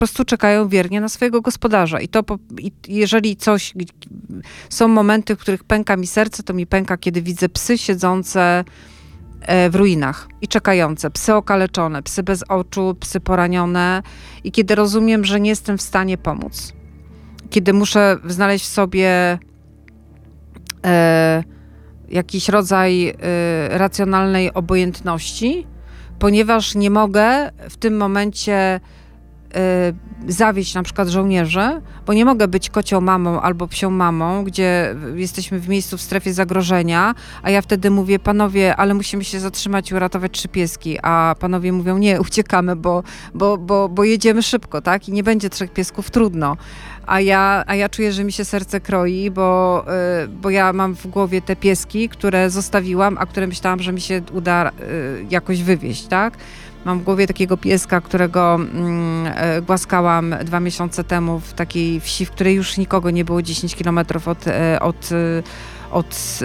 prostu czekają wiernie na swojego gospodarza. Jeżeli są momenty, w których pęka mi serce, to mi pęka, kiedy widzę psy siedzące w ruinach i czekające. Psy okaleczone, psy bez oczu, psy poranione i kiedy rozumiem, że nie jestem w stanie pomóc. Kiedy muszę znaleźć w sobie jakiś rodzaj racjonalnej obojętności, ponieważ nie mogę w tym momencie zawieść na przykład żołnierzy, bo nie mogę być kocią mamą albo psią mamą, gdzie jesteśmy w miejscu w strefie zagrożenia, a ja wtedy mówię, panowie, ale musimy się zatrzymać i uratować 3 pieski, a panowie mówią, nie, uciekamy, bo jedziemy szybko, tak? I nie będzie 3 piesków, trudno. A ja czuję, że mi się serce kroi, bo ja mam w głowie te pieski, które zostawiłam, a które myślałam, że mi się uda jakoś wywieźć, tak? Mam w głowie takiego pieska, którego głaskałam 2 miesiące temu w takiej wsi, w której już nikogo nie było 10 kilometrów od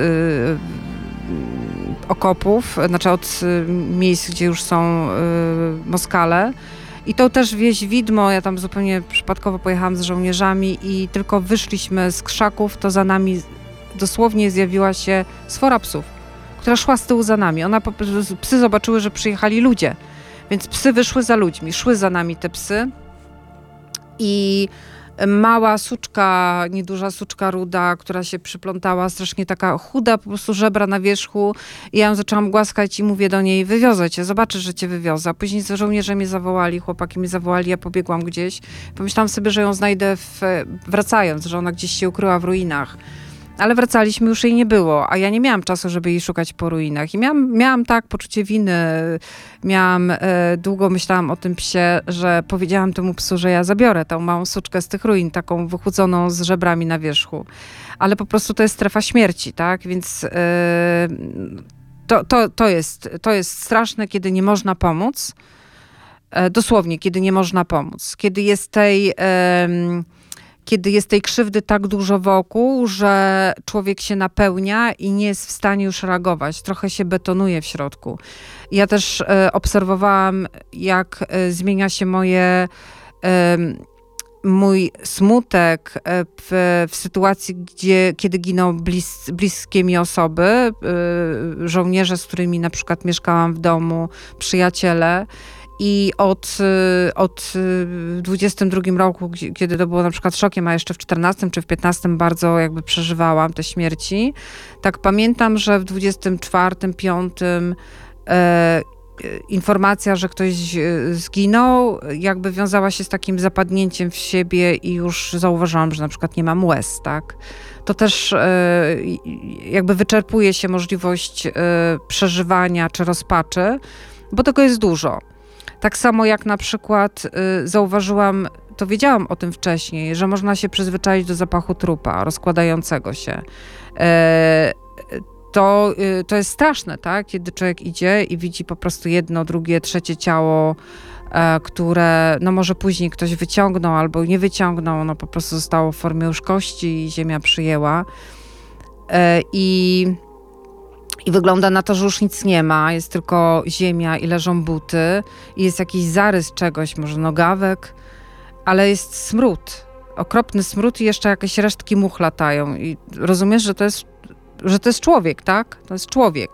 okopów, znaczy od miejsc, gdzie już są Moskale. I to też wieś Widmo, ja tam zupełnie przypadkowo pojechałam z żołnierzami i tylko wyszliśmy z krzaków, to za nami dosłownie zjawiła się swora psów, która szła z tyłu za nami. Psy zobaczyły, że przyjechali ludzie, więc psy wyszły za ludźmi, szły za nami te psy i mała suczka, nieduża suczka ruda, która się przyplątała, strasznie taka chuda, po prostu żebra na wierzchu i ja ją zaczęłam głaskać i mówię do niej, wywiozę cię, zobaczysz, że cię wywiozę. A później żołnierze mnie zawołali, chłopaki mnie zawołali, ja pobiegłam gdzieś. Pomyślałam sobie, że ją znajdę wracając, że ona gdzieś się ukryła w ruinach. Ale wracaliśmy, już jej nie było, a ja nie miałam czasu, żeby jej szukać po ruinach. I miałam tak poczucie winy. Długo myślałam o tym psie, że powiedziałam temu psu, że ja zabiorę tą małą suczkę z tych ruin, taką wychudzoną z żebrami na wierzchu. Ale po prostu to jest strefa śmierci, tak? Więc to jest straszne, kiedy nie można pomóc. Dosłownie, kiedy nie można pomóc. Kiedy jest tej krzywdy tak dużo wokół, że człowiek się napełnia i nie jest w stanie już reagować. Trochę się betonuje w środku. Ja też obserwowałam, jak zmienia się mój smutek w sytuacji, kiedy giną bliskie mi osoby, żołnierze, z którymi na przykład mieszkałam w domu, przyjaciele. I od 22 roku, kiedy to było na przykład szokiem, a jeszcze w 14 czy w 15 bardzo jakby przeżywałam te śmierci, tak pamiętam, że w 24, 5 informacja, że ktoś zginął, jakby wiązała się z takim zapadnięciem w siebie i już zauważyłam, że na przykład nie mam łez, tak? To też jakby wyczerpuje się możliwość przeżywania czy rozpaczy, bo tego jest dużo. Tak samo jak na przykład zauważyłam, to wiedziałam o tym wcześniej, że można się przyzwyczaić do zapachu trupa rozkładającego się. To jest straszne, tak? Kiedy człowiek idzie i widzi po prostu jedno, drugie, trzecie ciało, które no może później ktoś wyciągnął albo nie wyciągnął, no po prostu zostało w formie już kości i ziemia przyjęła. I wygląda na to, że już nic nie ma, jest tylko ziemia i leżą buty i jest jakiś zarys czegoś, może nogawek, ale jest smród, okropny smród i jeszcze jakieś resztki much latają i rozumiesz, że to jest człowiek, tak? To jest człowiek.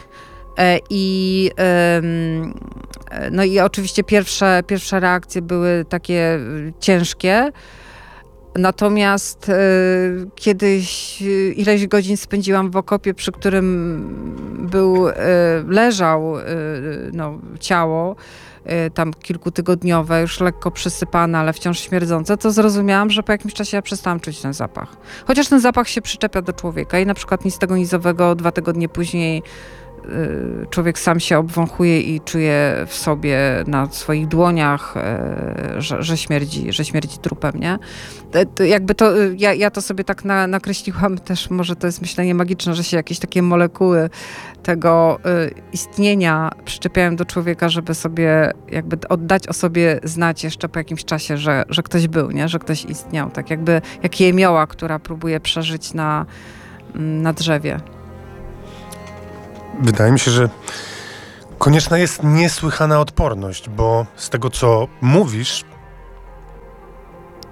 No i oczywiście pierwsze reakcje były takie ciężkie. Natomiast kiedyś ileś godzin spędziłam w okopie, przy którym leżał ciało, tam kilkutygodniowe, już lekko przysypane, ale wciąż śmierdzące, to zrozumiałam, że po jakimś czasie ja przestałam czuć ten zapach. Chociaż ten zapach się przyczepia do człowieka i na przykład nic tego nizowego 2 tygodnie później człowiek sam się obwąchuje i czuje w sobie na swoich dłoniach, że śmierdzi trupem, nie? Ja to sobie tak nakreśliłam też, może to jest myślenie magiczne, że się jakieś takie molekuły tego istnienia przyczepiają do człowieka, żeby sobie jakby oddać o sobie znać jeszcze po jakimś czasie, że ktoś był, nie? Że ktoś istniał. Tak jakby jak jemioła, która próbuje przeżyć na drzewie. Wydaje mi się, że konieczna jest niesłychana odporność, bo z tego, co mówisz,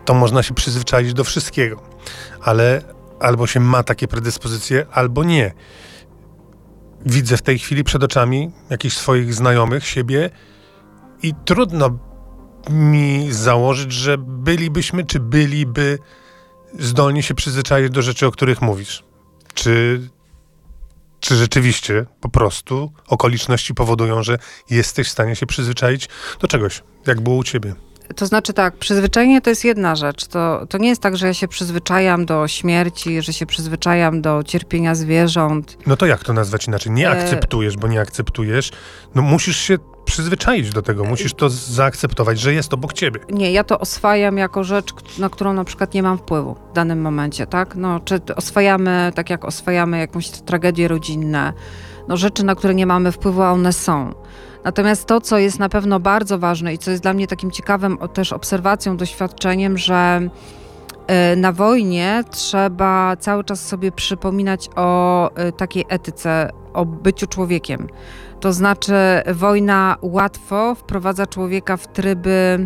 to można się przyzwyczaić do wszystkiego. Ale albo się ma takie predyspozycje, albo nie. Widzę w tej chwili przed oczami jakichś swoich znajomych, siebie i trudno mi założyć, że byliby zdolni się przyzwyczaić do rzeczy, o których mówisz. Czy rzeczywiście po prostu okoliczności powodują, że jesteś w stanie się przyzwyczaić do czegoś, jak było u ciebie? To znaczy tak, przyzwyczajenie to jest jedna rzecz. To nie jest tak, że ja się przyzwyczajam do śmierci, że się przyzwyczajam do cierpienia zwierząt. No to jak to nazwać inaczej? Nie akceptujesz, bo nie akceptujesz. No musisz się przyzwyczaić do tego, musisz to zaakceptować, że jest obok ciebie. Nie, ja to oswajam jako rzecz, na którą na przykład nie mam wpływu w danym momencie, tak? No, czy oswajamy, tak jak oswajamy jakąś tragedię rodzinne, no rzeczy, na które nie mamy wpływu, a one są. Natomiast to, co jest na pewno bardzo ważne i co jest dla mnie takim ciekawym też obserwacją, doświadczeniem, że na wojnie trzeba cały czas sobie przypominać o takiej etyce, o byciu człowiekiem. To znaczy wojna łatwo wprowadza człowieka w tryby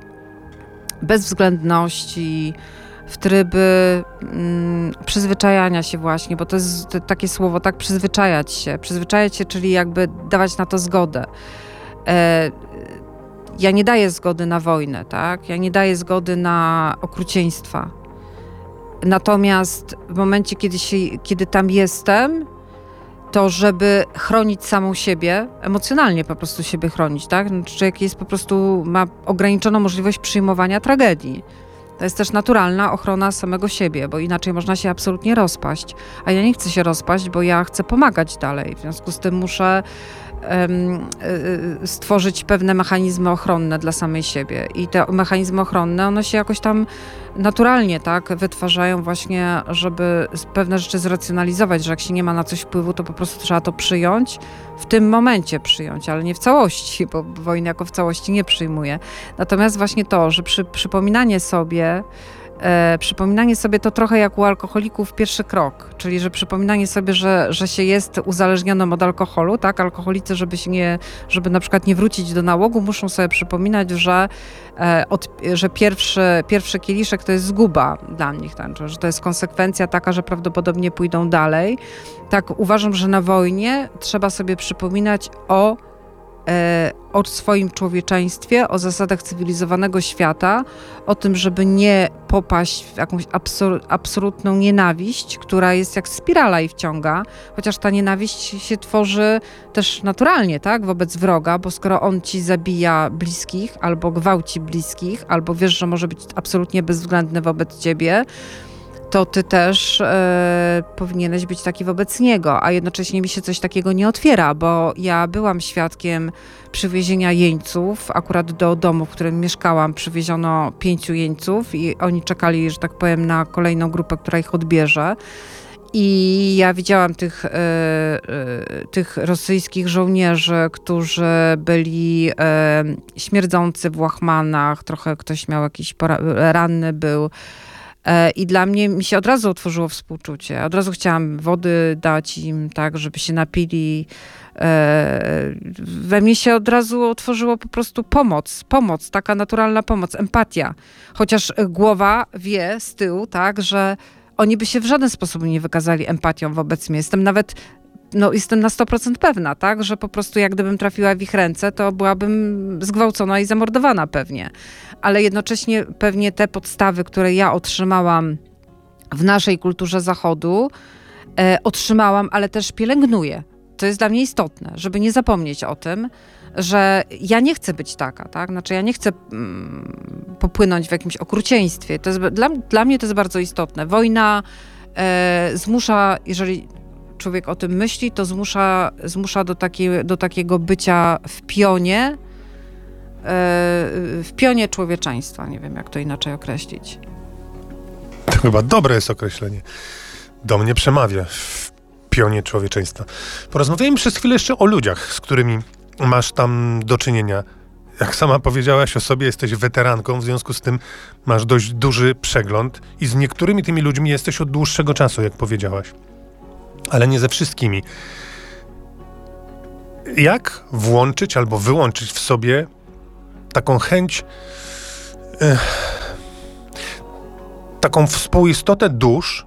bezwzględności, w tryby przyzwyczajania się właśnie, bo to jest takie słowo, tak, przyzwyczajać się, czyli jakby dawać na to zgodę. Ja nie daję zgody na wojnę, tak? Ja nie daję zgody na okrucieństwa. Natomiast w momencie, kiedy tam jestem, to żeby chronić samą siebie, emocjonalnie po prostu siebie chronić, tak? Człowiek jest po prostu, ma ograniczoną możliwość przyjmowania tragedii. To jest też naturalna ochrona samego siebie, bo inaczej można się absolutnie rozpaść. A ja nie chcę się rozpaść, bo ja chcę pomagać dalej. W związku z tym muszę stworzyć pewne mechanizmy ochronne dla samej siebie. I te mechanizmy ochronne, one się jakoś tam naturalnie, tak, wytwarzają właśnie, żeby pewne rzeczy zracjonalizować, że jak się nie ma na coś wpływu, to po prostu trzeba to przyjąć, w tym momencie przyjąć, ale nie w całości, bo wojny jako w całości nie przyjmuje. Natomiast właśnie to, że przypominanie sobie to trochę jak u alkoholików pierwszy krok, czyli że przypominanie sobie, że się jest uzależnionym od alkoholu, tak? Alkoholicy, żeby na przykład nie wrócić do nałogu, muszą sobie przypominać, że pierwszy kieliszek to jest zguba dla nich, tak? Że to jest konsekwencja taka, że prawdopodobnie pójdą dalej. Tak, uważam, że na wojnie trzeba sobie przypominać o swoim człowieczeństwie, o zasadach cywilizowanego świata, o tym, żeby nie popaść w jakąś absolutną nienawiść, która jest jak spirala i wciąga, chociaż ta nienawiść się tworzy też naturalnie, tak, wobec wroga, bo skoro on ci zabija bliskich, albo gwałci bliskich, albo wiesz, że może być absolutnie bezwzględny wobec ciebie, to ty też powinieneś być taki wobec niego, a jednocześnie mi się coś takiego nie otwiera, bo ja byłam świadkiem przywiezienia jeńców, akurat do domu, w którym mieszkałam, przywieziono 5 jeńców i oni czekali, że tak powiem, na kolejną grupę, która ich odbierze. I ja widziałam tych rosyjskich żołnierzy, którzy byli śmierdzący w łachmanach, trochę ktoś miał jakiś ranny był. I dla mnie, mi się od razu otworzyło współczucie. Od razu chciałam wody dać im, tak, żeby się napili. We mnie się od razu otworzyło po prostu pomoc, taka naturalna pomoc, empatia. Chociaż głowa wie z tyłu, tak, że oni by się w żaden sposób nie wykazali empatią wobec mnie. Jestem na 100% pewna, tak, że po prostu jak gdybym trafiła w ich ręce, to byłabym zgwałcona i zamordowana pewnie. Ale jednocześnie pewnie te podstawy, które ja otrzymałam w naszej kulturze Zachodu, otrzymałam, ale też pielęgnuję. To jest dla mnie istotne, żeby nie zapomnieć o tym, że ja nie chcę być taka, tak? Znaczy ja nie chcę popłynąć w jakimś okrucieństwie. To jest, dla mnie to jest bardzo istotne. Wojna zmusza, jeżeli człowiek o tym myśli, to zmusza do takiego bycia w pionie człowieczeństwa. Nie wiem, jak to inaczej określić. To chyba dobre jest określenie. Do mnie przemawia w pionie człowieczeństwa. Porozmawiajmy przez chwilę jeszcze o ludziach, z którymi masz tam do czynienia. Jak sama powiedziałaś o sobie, jesteś weteranką, w związku z tym masz dość duży przegląd i z niektórymi tymi ludźmi jesteś od dłuższego czasu, jak powiedziałaś. Ale nie ze wszystkimi. Jak włączyć albo wyłączyć w sobie taką chęć taką współistotę dusz,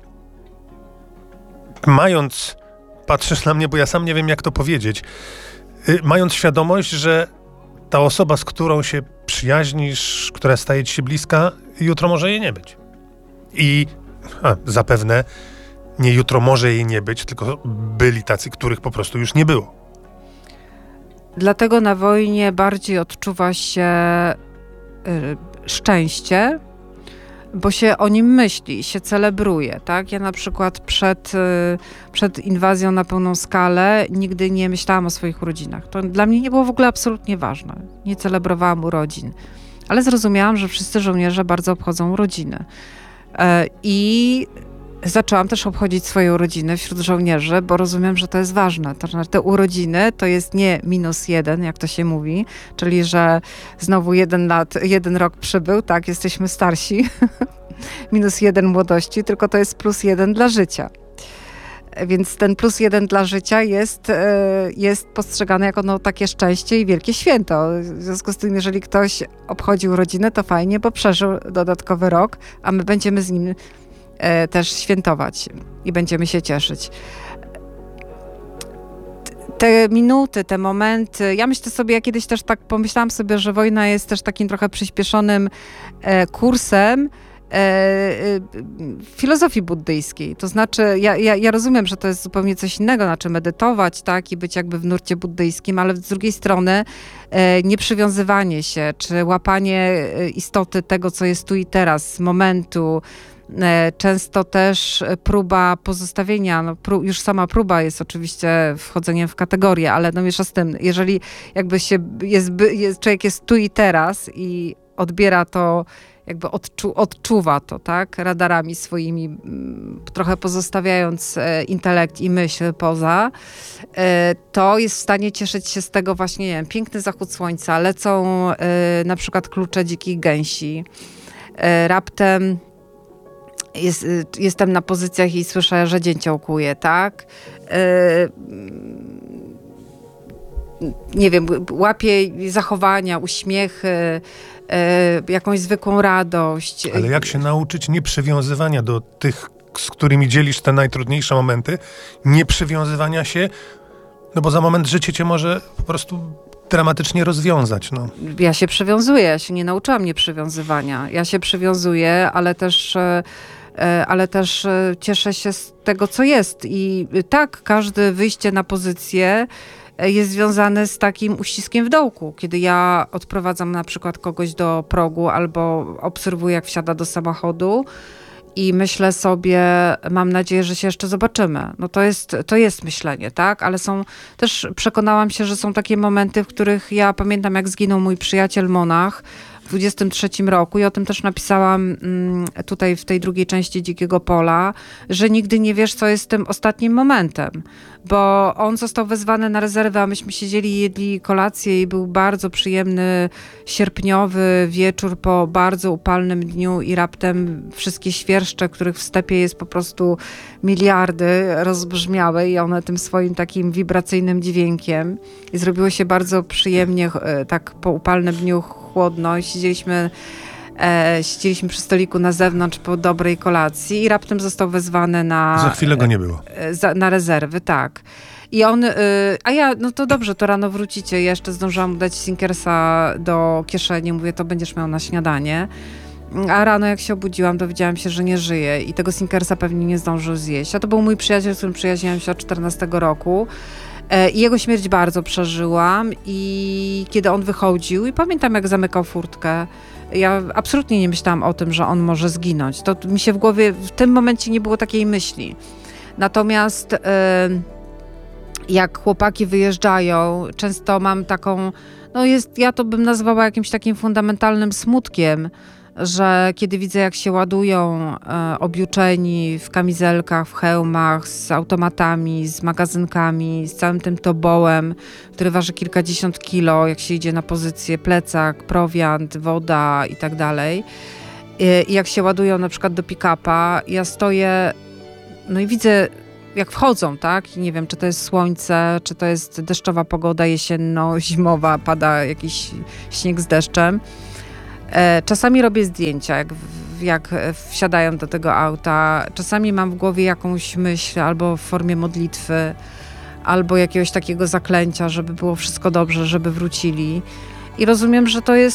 patrzysz na mnie, bo ja sam nie wiem, jak to powiedzieć, mając świadomość, że ta osoba, z którą się przyjaźnisz, która staje ci się bliska, jutro może jej nie być. I zapewne nie jutro może jej nie być, tylko byli tacy, których po prostu już nie było. Dlatego na wojnie bardziej odczuwa się szczęście, bo się o nim myśli, się celebruje, tak? Ja na przykład przed inwazją na pełną skalę nigdy nie myślałam o swoich urodzinach. To dla mnie nie było w ogóle absolutnie ważne. Nie celebrowałam urodzin. Ale zrozumiałam, że wszyscy żołnierze bardzo obchodzą urodziny. I zaczęłam też obchodzić swoje urodziny wśród żołnierzy, bo rozumiem, że to jest ważne. To znaczy, te urodziny to jest nie -1, jak to się mówi, czyli że znowu 1 rok przybył, tak, jesteśmy starsi, -1 młodości, tylko to jest +1 dla życia. Więc ten +1 dla życia jest postrzegany jako takie szczęście i wielkie święto. W związku z tym, jeżeli ktoś obchodzi urodziny, to fajnie, bo przeżył dodatkowy rok, a my będziemy z nim też świętować i będziemy się cieszyć. Te minuty, te momenty, ja myślę sobie, ja kiedyś też tak pomyślałam sobie, że wojna jest też takim trochę przyspieszonym kursem filozofii buddyjskiej. To znaczy, ja rozumiem, że to jest zupełnie coś innego, znaczy medytować, tak, i być jakby w nurcie buddyjskim, ale z drugiej strony nieprzywiązywanie się, czy łapanie istoty tego, co jest tu i teraz, momentu, często też próba pozostawienia, już sama próba jest oczywiście wchodzeniem w kategorię, ale mniejsza z tym, jeżeli jakby człowiek jest tu i teraz i odbiera to, jakby odczuwa to, tak, radarami swoimi, trochę pozostawiając intelekt i myśl poza, to jest w stanie cieszyć się z tego właśnie, nie wiem, piękny zachód słońca, lecą na przykład klucze dzikich gęsi, raptem jestem na pozycjach i słyszę, że dzięcioł kuje, tak? Nie wiem, łapię zachowania, uśmiechy, jakąś zwykłą radość. Ale jak się nauczyć nieprzywiązywania do tych, z którymi dzielisz te najtrudniejsze momenty, nieprzywiązywania się, no bo za moment życie cię może po prostu dramatycznie rozwiązać. No. Ja się przywiązuję, ja się nie nauczyłam nieprzywiązywania. Ja się przywiązuję, ale też cieszę się z tego, co jest. I tak, każde wyjście na pozycję jest związane z takim uściskiem w dołku. Kiedy ja odprowadzam na przykład kogoś do progu albo obserwuję, jak wsiada do samochodu i myślę sobie, mam nadzieję, że się jeszcze zobaczymy. No to jest myślenie, tak? Ale przekonałam się, że są takie momenty, w których ja pamiętam, jak zginął mój przyjaciel monach w 23 roku i o tym też napisałam tutaj w tej drugiej części Dzikiego Pola, że nigdy nie wiesz, co jest tym ostatnim momentem, bo on został wezwany na rezerwę, a myśmy siedzieli i jedli kolację i był bardzo przyjemny sierpniowy wieczór po bardzo upalnym dniu i raptem wszystkie świerszcze, których w stepie jest po prostu miliardy, rozbrzmiały i one tym swoim takim wibracyjnym dźwiękiem i zrobiło się bardzo przyjemnie tak po upalnym dniu chłodno i siedzieliśmy przy stoliku na zewnątrz po dobrej kolacji i raptem został wezwany na... Za chwilę go nie było. Na rezerwy, tak. I on, a ja, no to dobrze, to rano wrócicie. Ja jeszcze zdążyłam mu dać Sinkersa do kieszeni. Mówię, to będziesz miał na śniadanie. A rano jak się obudziłam, dowiedziałam się, że nie żyje i tego Sinkersa pewnie nie zdążył zjeść. A to był mój przyjaciel, z którym przyjaźniłam się od 14 roku. I jego śmierć bardzo przeżyłam i kiedy on wychodził i pamiętam, jak zamykał furtkę, ja absolutnie nie myślałam o tym, że on może zginąć. To mi się w głowie w tym momencie nie było takiej myśli. Natomiast jak chłopaki wyjeżdżają, często mam taką, ja to bym nazwała jakimś takim fundamentalnym smutkiem, że kiedy widzę, jak się ładują objuczeni w kamizelkach, w hełmach, z automatami, z magazynkami, z całym tym tobołem, który waży kilkadziesiąt kilo, jak się idzie na pozycję, plecak, prowiant, woda i tak dalej. I jak się ładują na przykład do pick-upa, ja stoję, i widzę, jak wchodzą, tak? I nie wiem, czy to jest słońce, czy to jest deszczowa pogoda jesienno-zimowa, pada jakiś śnieg z deszczem. Czasami robię zdjęcia, jak jak wsiadają do tego auta. Czasami mam w głowie jakąś myśl albo w formie modlitwy, albo jakiegoś takiego zaklęcia, żeby było wszystko dobrze, żeby wrócili. I rozumiem,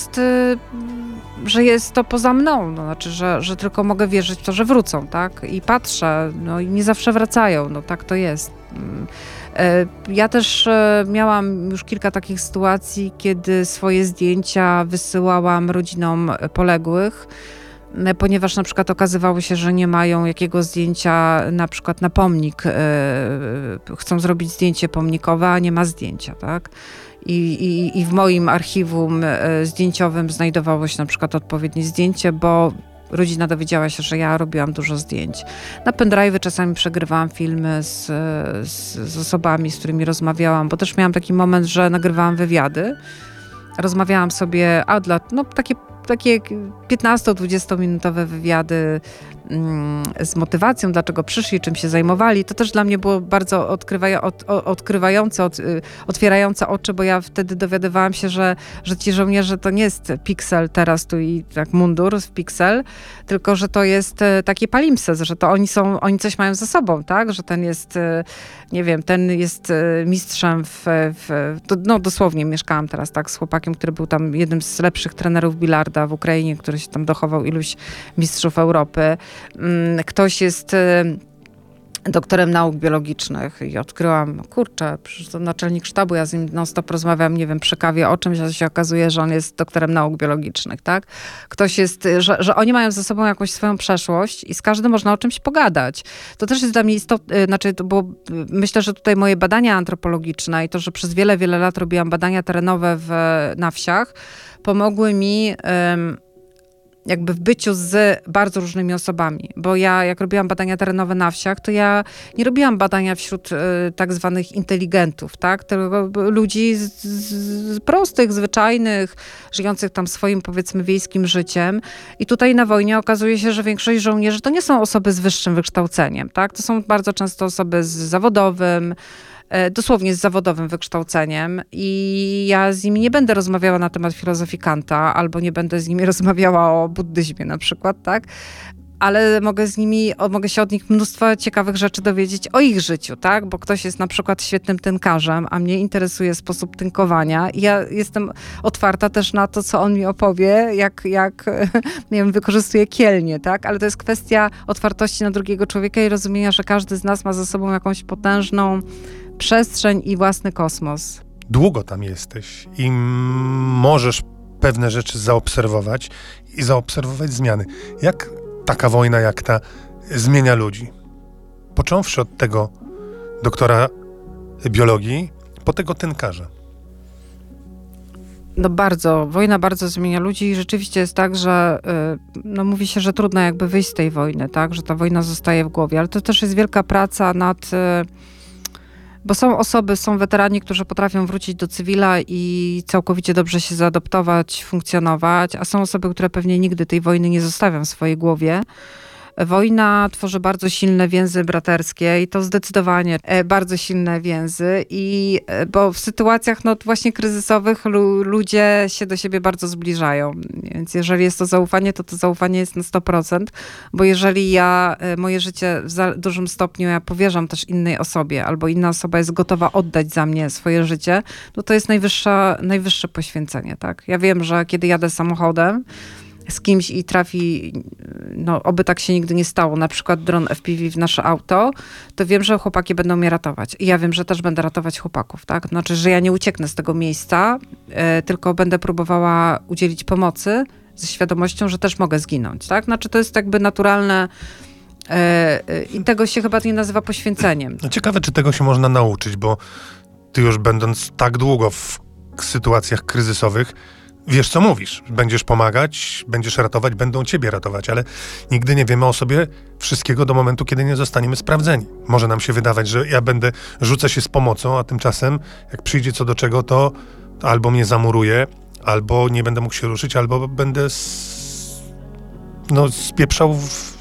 że jest to poza mną, no, znaczy, że tylko mogę wierzyć w to, że wrócą, tak? I patrzę, no i nie zawsze wracają, no tak to jest. Ja też miałam już kilka takich sytuacji, kiedy swoje zdjęcia wysyłałam rodzinom poległych, ponieważ na przykład okazywało się, że nie mają jakiego zdjęcia na przykład na pomnik. Chcą zrobić zdjęcie pomnikowe, a nie ma zdjęcia, tak? I w moim archiwum zdjęciowym znajdowało się na przykład odpowiednie zdjęcie, bo rodzina dowiedziała się, że ja robiłam dużo zdjęć. Na pendrive'y czasami przegrywałam filmy z osobami, z którymi rozmawiałam, bo też miałam taki moment, że nagrywałam wywiady. Rozmawiałam sobie, takie 15-20 minutowe wywiady z motywacją, dlaczego przyszli, czym się zajmowali. To też dla mnie było bardzo odkrywające, otwierające oczy, bo ja wtedy dowiadywałam się, że ci żołnierze to nie jest piksel teraz tu i tak mundur w piksel, tylko że to jest taki palimpsest, że to oni coś mają ze sobą, tak? Że ten jest, nie wiem, ten jest mistrzem dosłownie mieszkałam teraz tak z chłopakiem, który był tam jednym z lepszych trenerów bilarda w Ukrainie, który się tam dochował iluś mistrzów Europy. Ktoś jest doktorem nauk biologicznych i odkryłam, przecież to naczelnik sztabu, ja z nim non-stop rozmawiam, nie wiem, przy kawie o czymś, a się okazuje, że on jest doktorem nauk biologicznych, tak? Ktoś jest, że oni mają ze sobą jakąś swoją przeszłość i z każdym można o czymś pogadać. To też jest dla mnie istotne, bo myślę, że tutaj moje badania antropologiczne i to, że przez wiele, wiele lat robiłam badania terenowe na wsiach, pomogły mi jakby w byciu z bardzo różnymi osobami. Bo ja, jak robiłam badania terenowe na wsiach, to ja nie robiłam badania wśród tak zwanych inteligentów, tak? Tylko ludzi prostych, zwyczajnych, żyjących tam swoim, powiedzmy, wiejskim życiem. I tutaj na wojnie okazuje się, że większość żołnierzy to nie są osoby z wyższym wykształceniem, tak? To są bardzo często osoby dosłownie z zawodowym wykształceniem i ja z nimi nie będę rozmawiała na temat filozofii Kanta, albo nie będę z nimi rozmawiała o buddyzmie na przykład, tak? Ale mogę się od nich mnóstwo ciekawych rzeczy dowiedzieć o ich życiu, tak? Bo ktoś jest na przykład świetnym tynkarzem, a mnie interesuje sposób tynkowania i ja jestem otwarta też na to, co on mi opowie, jak nie wiem, wykorzystuje kielnie, tak? Ale to jest kwestia otwartości na drugiego człowieka i rozumienia, że każdy z nas ma ze sobą jakąś potężną przestrzeń i własny kosmos. Długo tam jesteś i możesz pewne rzeczy zaobserwować i zaobserwować zmiany. Jak taka wojna jak ta zmienia ludzi? Począwszy od tego doktora biologii, po tego tynkarza. No wojna bardzo zmienia ludzi i rzeczywiście jest tak, że mówi się, że trudno jakby wyjść z tej wojny, tak? Że ta wojna zostaje w głowie, ale to też jest wielka praca bo są weterani, którzy potrafią wrócić do cywila i całkowicie dobrze się zaadoptować, funkcjonować, a są osoby, które pewnie nigdy tej wojny nie zostawią w swojej głowie. Wojna tworzy bardzo silne więzy braterskie i to zdecydowanie bardzo silne więzy, bo w sytuacjach właśnie kryzysowych ludzie się do siebie bardzo zbliżają. Więc jeżeli jest to zaufanie jest na 100%, bo jeżeli ja moje życie w dużym stopniu ja powierzam też innej osobie, albo inna osoba jest gotowa oddać za mnie swoje życie, to jest najwyższe poświęcenie, tak? Ja wiem, że kiedy jadę samochodem z kimś i trafi, oby tak się nigdy nie stało, na przykład dron FPV w nasze auto, to wiem, że chłopaki będą mnie ratować. I ja wiem, że też będę ratować chłopaków, tak? Znaczy, że ja nie ucieknę z tego miejsca, tylko będę próbowała udzielić pomocy ze świadomością, że też mogę zginąć, tak? Znaczy, to jest jakby naturalne i tego się chyba nie nazywa poświęceniem. No ciekawe, czy tego się można nauczyć, bo ty już będąc tak długo w sytuacjach kryzysowych, wiesz, co mówisz. Będziesz pomagać, będziesz ratować, będą ciebie ratować, ale nigdy nie wiemy o sobie wszystkiego do momentu, kiedy nie zostaniemy sprawdzeni. Może nam się wydawać, że rzucę się z pomocą, a tymczasem jak przyjdzie co do czego, to albo mnie zamuruje, albo nie będę mógł się ruszyć, albo będę spieprzał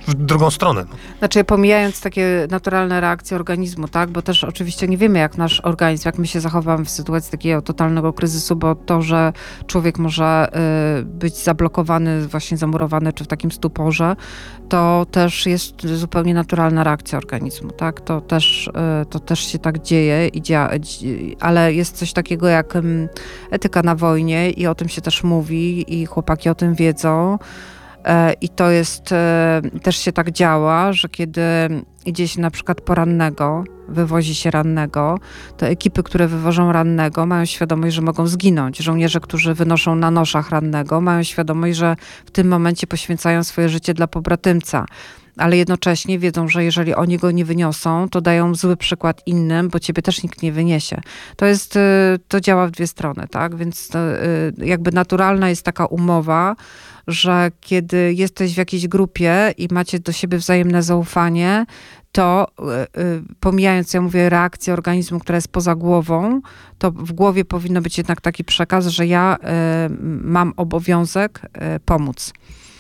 w drugą stronę. No. Znaczy, pomijając takie naturalne reakcje organizmu, tak, bo też oczywiście nie wiemy, jak nasz organizm, jak my się zachowamy w sytuacji takiego totalnego kryzysu, bo to, że człowiek może być zablokowany, właśnie zamurowany, czy w takim stuporze, to też jest zupełnie naturalna reakcja organizmu, tak, to też się tak dzieje, ale jest coś takiego jak etyka na wojnie i o tym się też mówi i chłopaki o tym wiedzą. I to jest, też się tak działa, że kiedy idzie się na przykład po rannego, wywozi się rannego, to ekipy, które wywożą rannego, mają świadomość, że mogą zginąć. Żołnierze, którzy wynoszą na noszach rannego, mają świadomość, że w tym momencie poświęcają swoje życie dla pobratymca. Ale jednocześnie wiedzą, że jeżeli oni go nie wyniosą, to dają zły przykład innym, bo ciebie też nikt nie wyniesie. To działa w dwie strony, tak? Więc jakby naturalna jest taka umowa, że kiedy jesteś w jakiejś grupie i macie do siebie wzajemne zaufanie, to pomijając, ja mówię, reakcję organizmu, która jest poza głową, to w głowie powinno być jednak taki przekaz, że ja mam obowiązek pomóc.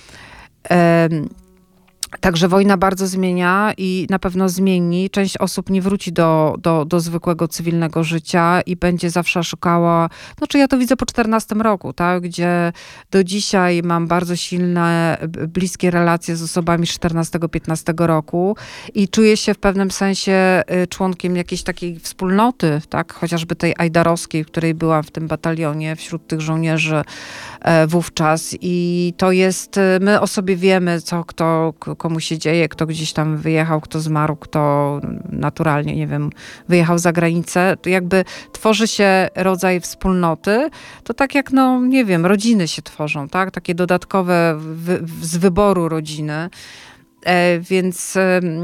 Także wojna bardzo zmienia i na pewno zmieni. Część osób nie wróci do zwykłego cywilnego życia i będzie zawsze szukała, znaczy ja to widzę po 14 roku, tak, gdzie do dzisiaj mam bardzo silne, bliskie relacje z osobami z 14-15 roku i czuję się w pewnym sensie członkiem jakiejś takiej wspólnoty, tak, chociażby tej ajdarowskiej, w której byłam w tym batalionie, wśród tych żołnierzy wówczas i to jest, my o sobie wiemy, komu się dzieje, kto gdzieś tam wyjechał, kto zmarł, kto naturalnie, nie wiem, wyjechał za granicę. To jakby tworzy się rodzaj wspólnoty. To tak jak, no nie wiem, rodziny się tworzą, tak? Takie dodatkowe z wyboru rodziny. Więc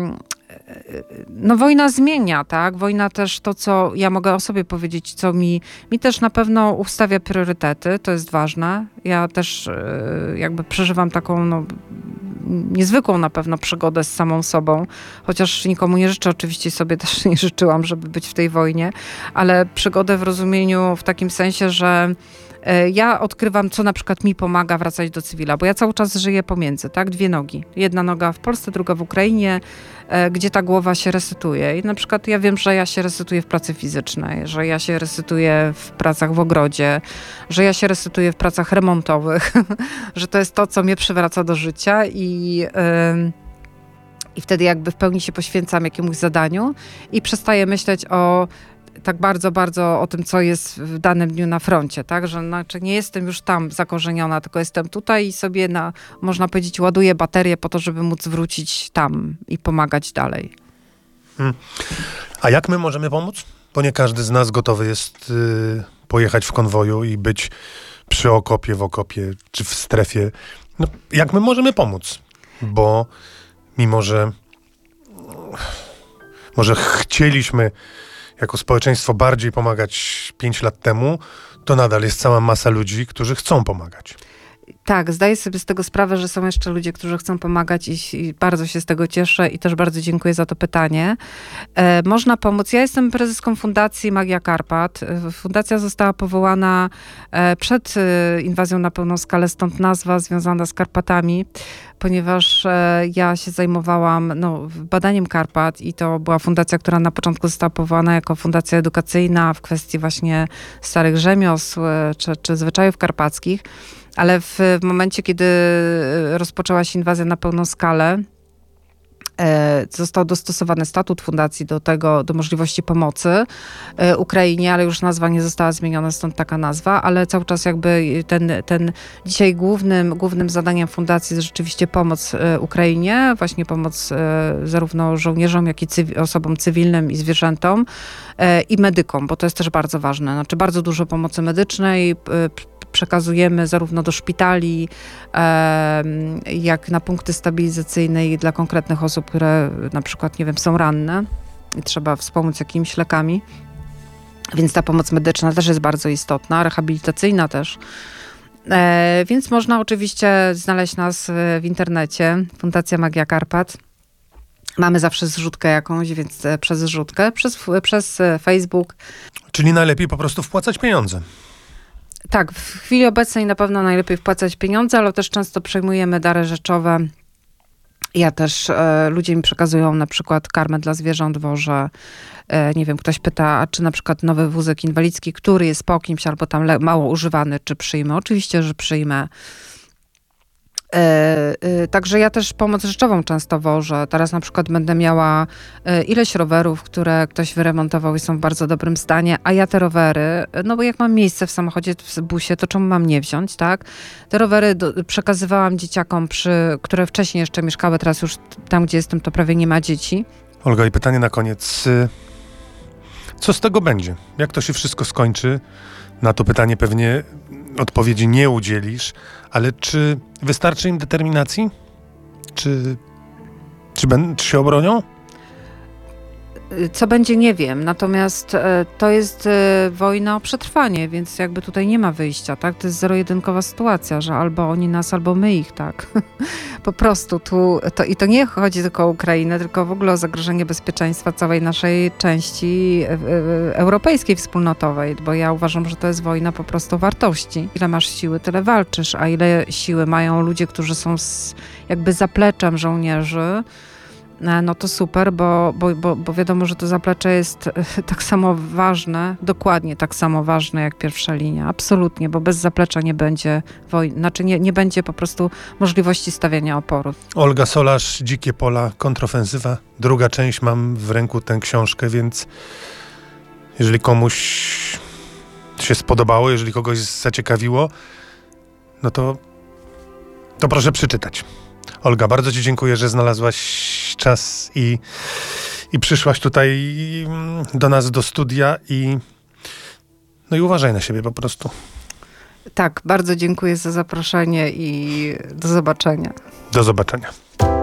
no wojna zmienia, tak? Wojna też to, co ja mogę o sobie powiedzieć, co mi też na pewno ustawia priorytety, to jest ważne. Ja też jakby przeżywam taką, no, niezwykłą na pewno przygodę z samą sobą, chociaż nikomu nie życzę, oczywiście sobie też nie życzyłam, żeby być w tej wojnie, ale przygodę w rozumieniu w takim sensie, że ja odkrywam, co na przykład mi pomaga wracać do cywila, bo ja cały czas żyję pomiędzy, tak? Dwie nogi. Jedna noga w Polsce, druga w Ukrainie, gdzie ta głowa się resetuje. I na przykład ja wiem, że ja się resetuję w pracy fizycznej, że ja się resetuję w pracach w ogrodzie, że ja się resetuję w pracach remontowych, że to jest to, co mnie przywraca do życia i wtedy jakby w pełni się poświęcam jakiemuś zadaniu i przestaję myśleć tak bardzo, bardzo o tym, co jest w danym dniu na froncie, tak? Że znaczy nie jestem już tam zakorzeniona, tylko jestem tutaj i sobie można powiedzieć, ładuję baterię po to, żeby móc wrócić tam i pomagać dalej. A jak my możemy pomóc? Bo nie każdy z nas gotowy jest pojechać w konwoju i być przy okopie, w okopie, czy w strefie. No, jak my możemy pomóc? Bo mimo, że może chcieliśmy jako społeczeństwo bardziej pomagać 5 lat temu, to nadal jest cała masa ludzi, którzy chcą pomagać. Tak, zdaję sobie z tego sprawę, że są jeszcze ludzie, którzy chcą pomagać i bardzo się z tego cieszę i też bardzo dziękuję za to pytanie. Można pomóc. Ja jestem prezeską Fundacji Magia Karpat. Fundacja została powołana przed inwazją na pełną skalę, stąd nazwa związana z Karpatami, ponieważ ja się zajmowałam badaniem Karpat i to była fundacja, która na początku została powołana jako fundacja edukacyjna w kwestii właśnie starych rzemiosł czy zwyczajów karpackich. Ale w momencie, kiedy rozpoczęła się inwazja na pełną skalę, został dostosowany statut fundacji do możliwości pomocy Ukrainie, ale już nazwa nie została zmieniona, stąd taka nazwa, ale cały czas jakby ten dzisiaj głównym zadaniem fundacji jest rzeczywiście pomoc Ukrainie, właśnie pomoc zarówno żołnierzom, jak i osobom cywilnym i zwierzętom i medykom, bo to jest też bardzo ważne. Znaczy bardzo dużo pomocy medycznej przekazujemy zarówno do szpitali, jak na punkty stabilizacyjne i dla konkretnych osób, które na przykład, nie wiem, są ranne i trzeba wspomóc jakimiś lekami. Więc ta pomoc medyczna też jest bardzo istotna, rehabilitacyjna też. Więc można oczywiście znaleźć nas w internecie, Fundacja Magia Karpat. Mamy zawsze zrzutkę jakąś, więc przez zrzutkę, przez Facebook. Czyli najlepiej po prostu wpłacać pieniądze. Tak, w chwili obecnej na pewno najlepiej wpłacać pieniądze, ale też często przejmujemy dary rzeczowe Ja też, ludzie mi przekazują na przykład karmę dla zwierząt, wożę. Nie wiem, ktoś pyta, a czy na przykład nowy wózek inwalidzki, który jest po kimś albo tam mało używany, czy przyjmę? Oczywiście, że przyjmę. Także ja też pomoc rzeczową często wożę. Teraz na przykład będę miała ileś rowerów, które ktoś wyremontował i są w bardzo dobrym stanie, a ja te rowery, no bo jak mam miejsce w samochodzie, w busie, to czemu mam nie wziąć, tak? Te rowery przekazywałam dzieciakom, które wcześniej jeszcze mieszkały, teraz już tam, gdzie jestem, to prawie nie ma dzieci. Olga, i pytanie na koniec. Co z tego będzie? Jak to się wszystko skończy? Na to pytanie pewnie odpowiedzi nie udzielisz, ale czy wystarczy im determinacji? Czy się obronią? Co będzie, nie wiem. Natomiast to jest wojna o przetrwanie, więc jakby tutaj nie ma wyjścia, tak? To jest zero-jedynkowa sytuacja, że albo oni nas, albo my ich, tak? Po prostu i to nie chodzi tylko o Ukrainę, tylko w ogóle o zagrożenie bezpieczeństwa całej naszej części europejskiej, wspólnotowej, bo ja uważam, że to jest wojna po prostu wartości. Ile masz siły, tyle walczysz, a ile siły mają ludzie, którzy są jakby zapleczem żołnierzy, no to super, bo wiadomo, że to zaplecze jest tak samo ważne, dokładnie tak samo ważne jak pierwsza linia. Absolutnie, bo bez zaplecza nie będzie wojny, znaczy nie będzie po prostu możliwości stawiania oporu. Olga Solarz, Dzikie Pola, kontrofensywa. Druga część, mam w ręku tę książkę, więc jeżeli komuś się spodobało, jeżeli kogoś zaciekawiło, no to proszę przeczytać. Olga, bardzo ci dziękuję, że znalazłaś czas i przyszłaś tutaj do nas, do studia i uważaj na siebie po prostu. Tak, bardzo dziękuję za zaproszenie i do zobaczenia. Do zobaczenia.